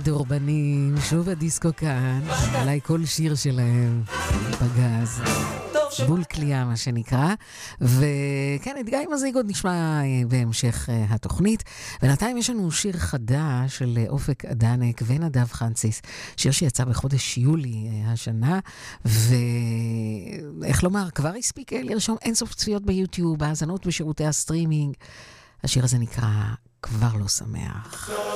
הדורבנים, שוב הדיסקו כאן, אולי כל שיר שלהם פגז, בול קליעה מה שנקרא, וכן, את גיא מזיג עוד נשמע בהמשך התוכנית, בינתיים יש לנו שיר חדש של אופק אדנק ונדב חנציס, שיר שיצא בחודש יולי השנה, ואיך לומר, כבר הספיק לרשום אינסוף צפיות ביוטיוב, האזנות בשירותי הסטרימינג, השיר הזה נקרא כבר לא שמח.